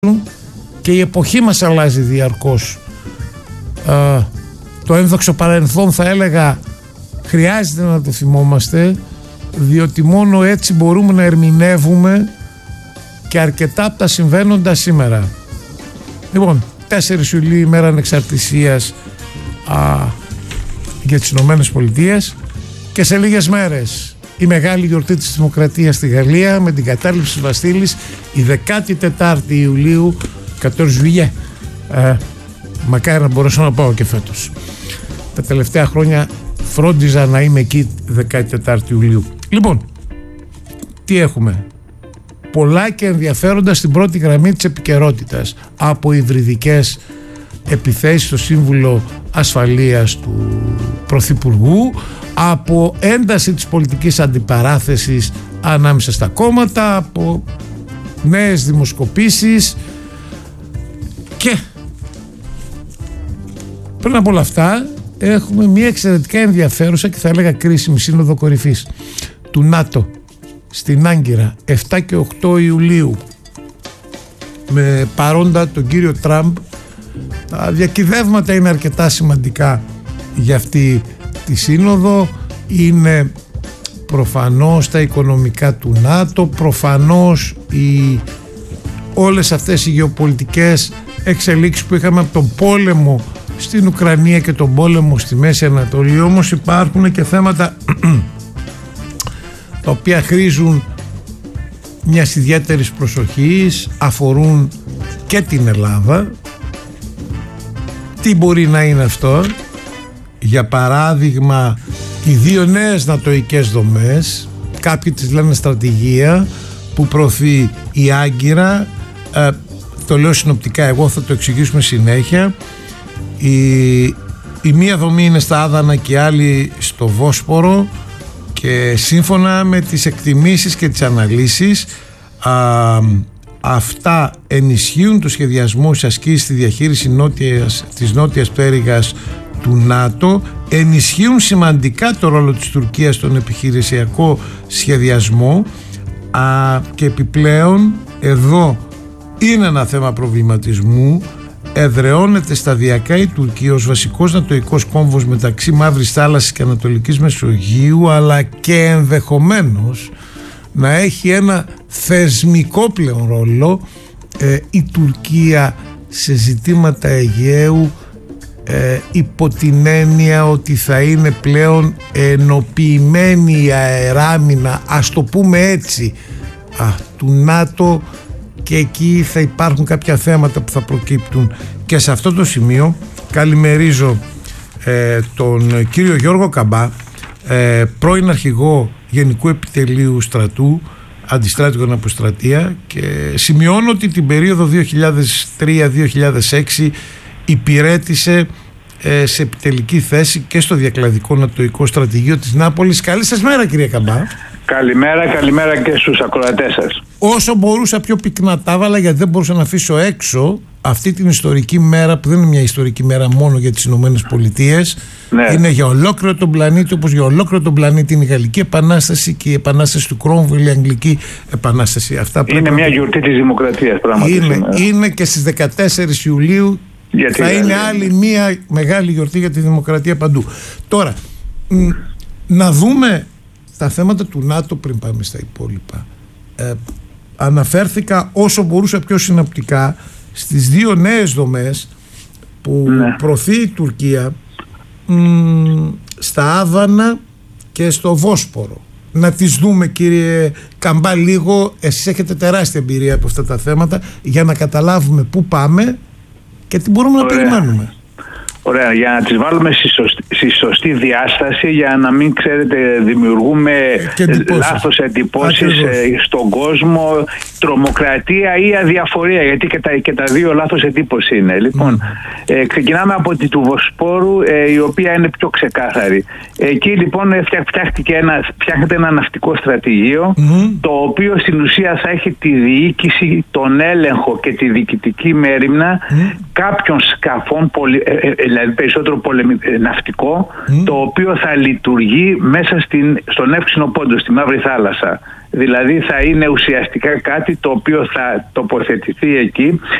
και η εποχή μας αλλάζει διαρκώς. Το ένδοξο παρελθόν, θα έλεγα, χρειάζεται να το θυμόμαστε, διότι μόνο έτσι μπορούμε να ερμηνεύουμε και αρκετά από τα συμβαίνοντα σήμερα. Λοιπόν, 4 Ιουλίου, ημέρα ανεξαρτησίας για τις Ηνωμένες Πολιτείες, και σε λίγες μέρες η μεγάλη γιορτή της Δημοκρατίας στη Γαλλία με την κατάληψη της Βαστίλης, η 14η Ιουλίου, 14 Juillet. Μακάρι να μπορέσω να πάω και φέτος. Τα τελευταία χρόνια φρόντιζα να είμαι εκεί 14η Ιουλίου. Λοιπόν, τι έχουμε? Πολλά και ενδιαφέροντα στην πρώτη γραμμή της επικαιρότητας, από υβριδικές επιθέσεις στο Σύμβουλο Ασφαλείας του Πρωθυπουργού, από ένταση της πολιτικής αντιπαράθεσης ανάμεσα στα κόμματα, από νέες δημοσκοπήσεις, και πριν από όλα αυτά έχουμε μια εξαιρετικά ενδιαφέρουσα και θα έλεγα κρίσιμη σύνοδο κορυφής του ΝΑΤΟ στην Άγκυρα 7 και 8 Ιουλίου, με παρόντα τον κύριο Τραμπ. Τα διακυβεύματα είναι αρκετά σημαντικά για αυτή τη σύνοδο. Είναι προφανώς τα οικονομικά του ΝΑΤΟ, προφανώς όλες αυτές οι γεωπολιτικές εξελίξεις που είχαμε από τον πόλεμο στην Ουκρανία και τον πόλεμο στη Μέση Ανατολή. Όμως υπάρχουν και θέματα τα οποία χρήζουν μιας ιδιαίτερης προσοχής, αφορούν και την Ελλάδα. Τι μπορεί να είναι αυτό? Για παράδειγμα, οι 2 νέες νατοικές δομές, κάποιοι τις λένε στρατηγία, που προωθεί η Άγκυρα. Το λέω συνοπτικά, εγώ θα το εξηγήσουμε συνέχεια. Η μία δομή είναι στα Άδανα και η άλλη στο Βόσπορο, και σύμφωνα με τις εκτιμήσεις και τις αναλύσεις, αυτά ενισχύουν το σχεδιασμό της ασκήσης στη διαχείριση της νότιας πτέρυγας του ΝΑΤΟ, ενισχύουν σημαντικά το ρόλο της Τουρκίας στον επιχειρησιακό σχεδιασμό, και επιπλέον εδώ είναι ένα θέμα προβληματισμού. Εδραιώνεται σταδιακά η Τουρκία ως βασικός νατοικός κόμβος μεταξύ Μαύρης Θάλασσας και Ανατολικής Μεσογείου, αλλά και ενδεχομένως να έχει ένα θεσμικό πλέον ρόλο η Τουρκία σε ζητήματα Αιγαίου, υπό την έννοια ότι θα είναι πλέον ενοποιημένη η αεράμινα, ας το πούμε έτσι, του ΝΑΤΟ, και εκεί θα υπάρχουν κάποια θέματα που θα προκύπτουν. Και σε αυτό το σημείο καλημερίζω τον κύριο Γιώργο Καμπά, πρώην αρχηγό Γενικού Επιτελείου Στρατού, αντιστράτηγο στην αποστρατεία, και σημειώνω ότι την περίοδο 2003-2006 υπηρέτησε σε επιτελική θέση και στο διακλαδικό νατοϊκό στρατηγείο της Νάπολης. Καλή σας μέρα, κύριε Καμπά. Καλημέρα και στους ακροατές σας. Όσο μπορούσα πιο πυκνά τα έβαλα, γιατί δεν μπορούσα να αφήσω έξω αυτή την ιστορική μέρα, που δεν είναι μια ιστορική μέρα μόνο για τις Ηνωμένες Πολιτείες. Ναι. Είναι για ολόκληρο τον πλανήτη, όπως για ολόκληρο τον πλανήτη είναι η Γαλλική Επανάσταση και η Επανάσταση του Κρόμβελ, η Αγγλική Επανάσταση. Αυτά είναι μια γιορτή της Δημοκρατίας, πράγματι. Είναι και στις 14 Ιουλίου θα είναι άλλη μια μεγάλη γιορτή για τη Δημοκρατία παντού. Τώρα, να δούμε τα θέματα του ΝΑΤΟ πριν πάμε στα υπόλοιπα. Αναφέρθηκα όσο μπορούσα πιο συνοπτικά στις 2 νέες δομές που προωθεί η Τουρκία στα Άδανα και στο Βόσπορο. Να τις δούμε, κύριε Καμπά, λίγο. Εσείς έχετε τεράστια εμπειρία από αυτά τα θέματα, για να καταλάβουμε πού πάμε και τι μπορούμε να περιμένουμε. Ωραία, για να τις βάλουμε στη σωστή διάσταση, για να μην, ξέρετε, δημιουργούμε λάθος εντυπώσεις στον κόσμο, τρομοκρατία ή αδιαφορία, γιατί και τα 2 λάθος εντύπωση είναι. Λοιπόν, ξεκινάμε από τη του Βοσπόρου, η οποία είναι πιο ξεκάθαρη. Εκεί λοιπόν φτιάχνεται ένα ναυτικό στρατηγείο, το οποίο στην ουσία θα έχει τη διοίκηση, τον έλεγχο και τη διοικητική μέριμνα κάποιων σκαφών, δηλαδή περισσότερο ναυτικό, το οποίο θα λειτουργεί μέσα στον Εύξηνο Πόντο, στη Μαύρη Θάλασσα. δηλαδή θα είναι ουσιαστικά κάτι το οποίο θα τοποθετηθεί εκεί